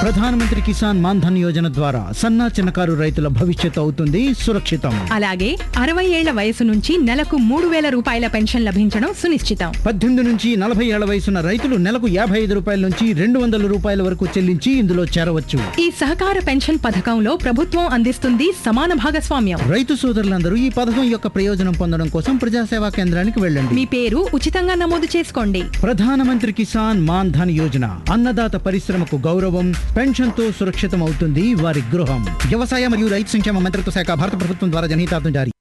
ప్రధానమంత్రి కిసాన్ మాన్ ధన్ యోజన ద్వారా సన్న చిన్నకారు రైతుల భవిష్యత్తు అవుతుంది సురక్షితం. అలాగే 60 ఏళ్ల వయసు నుంచి నెలకు 3,000 రూపాయల పెన్షన్ లభించడం సునిశ్చితం. 18 నుంచి 40 ఏళ్ల వయసున్న రైతులు నెలకు 55 రూపాయల నుంచి 200 రూపాయల వరకు చెల్లించి ఇందులో చేరవచ్చు. ఈ సహకార పెన్షన్ పథకంలో ప్రభుత్వం అందిస్తుంది సమాన భాగస్వామ్యం. రైతు సోదరులందరూ ఈ పథకం యొక్క ప్రయోజనం పొందడం కోసం ప్రజాసేవా కేంద్రానికి వెళ్ళండి. మీ పేరు ఉచితంగా నమోదు చేసుకోండి. ప్రధానమంత్రి కిసాన్ మాన్ ధన్ యోజన అన్నదాత పరిశ్రమకు గౌరవం, పెన్షన్ తో సురక్షితం అవుతుంది వారి గృహం. వ్యవసాయ మరియు రైతు సంక్షేమ మంత్రిత్వ శాఖ, భారత ప్రభుత్వం ద్వారా జనహితార్థం జారీ.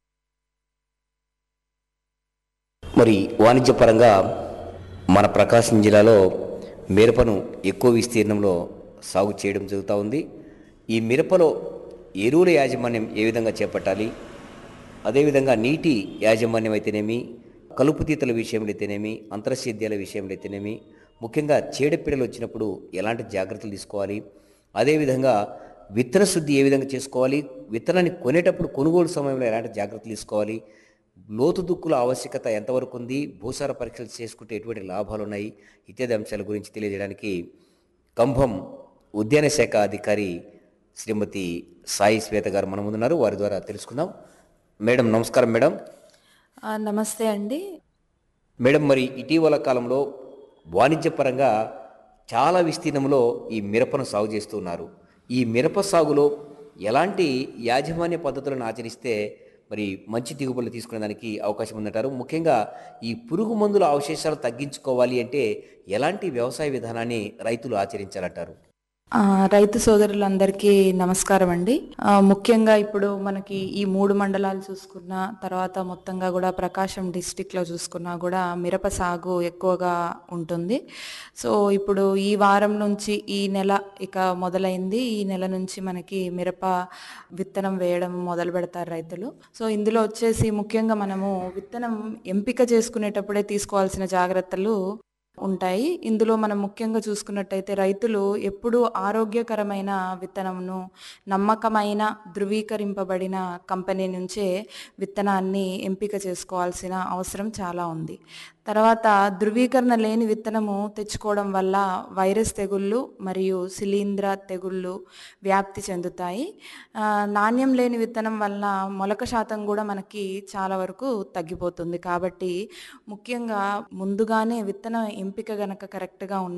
మరి వాణిజ్యపరంగా మన ప్రకాశం జిల్లాలో మిరపను ఎక్కువ విస్తీర్ణంలో సాగు చేయడం జరుగుతూ ఉంది. ఈ మిరపలో ఎరువుల యాజమాన్యం ఏ విధంగా చేపట్టాలి, అదేవిధంగా నీటి యాజమాన్యం అయితేనేమి, కలుపు తీతల విషయంలో అయితేనేమి, అంతరసేద్యాల విషయంలో అయితేనేమి, ముఖ్యంగా చీడపీడలు వచ్చినప్పుడు ఎలాంటి జాగ్రత్తలు తీసుకోవాలి, అదేవిధంగా విత్తన శుద్ధి ఏ విధంగా చేసుకోవాలి, విత్తనాన్ని కొనేటప్పుడు కొనుగోలు సమయంలో ఎలాంటి జాగ్రత్తలు తీసుకోవాలి, లోతు దుక్కుల ఆవశ్యకత ఎంతవరకు ఉంది, భూసార పరీక్షలు చేసుకుంటే ఎటువంటి లాభాలు ఉన్నాయి ఇత్యాది అంశాల గురించి తెలియజేయడానికి కంభం ఉద్యాన శాఖ అధికారి శ్రీమతి సాయి శ్వేత గారు మన ముందున్నారు. వారి ద్వారా తెలుసుకుందాం. మేడం నమస్కారం. మేడం నమస్తే అండి. మేడం, మరి ఇటీవల కాలంలో వాణిజ్యపరంగా చాలా విస్తీర్ణంలో ఈ మిరపను సాగు చేస్తున్నారు. ఈ మిరప సాగులో ఎలాంటి యాజమాన్య పద్ధతులను ఆచరిస్తే మరి మంచి దిగుబడులు తీసుకునే దానికి అవకాశం ఉందంటారు? ముఖ్యంగా ఈ పురుగు మందుల అవశేషాలు తగ్గించుకోవాలి అంటే ఎలాంటి వ్యవసాయ విధానాన్ని రైతులు ఆచరించాలంటారు? రైతు సోదరులందరికీ నమస్కారం అండి. ముఖ్యంగా ఇప్పుడు మనకి ఈ 3 మండలాలు చూసుకున్నా, తర్వాత మొత్తంగా కూడా ప్రకాశం డిస్టిక్లో చూసుకున్నా కూడా మిరప సాగు ఎక్కువగా ఉంటుంది. సో ఇప్పుడు ఈ వారం నుంచి ఈ నెల ఇక మొదలైంది. ఈ నెల నుంచి మనకి మిరప విత్తనం వేయడం మొదలు పెడతారు రైతులు. సో ఇందులో వచ్చేసి ముఖ్యంగా మనము విత్తనం ఎంపిక చేసుకునేటప్పుడే తీసుకోవాల్సిన జాగ్రత్తలు ఉంటాయి. ఇందులో మనం ముఖ్యంగా చూసుకున్నట్టయితే రైతులు ఎప్పుడూ ఆరోగ్యకరమైన విత్తనంను నమ్మకమైన ధృవీకరింపబడిన కంపెనీ నుంచే విత్తనాన్ని ఎంపిక చేసుకోవాల్సిన అవసరం చాలా ఉంది. తర్వాత ధృవీకరణ లేని విత్తనము తెచ్చుకోవడం వల్ల వైరస్ తెగుళ్ళు మరియు శిలీంధ్ర తెగుళ్ళు వ్యాప్తి చెందుతాయి. నాణ్యం లేని విత్తనం వల్ల మొలక శాతం కూడా మనకి చాలా వరకు తగ్గిపోతుంది. కాబట్టి ముఖ్యంగా ముందుగానే విత్తన ఎంపిక గనక కరెక్ట్గా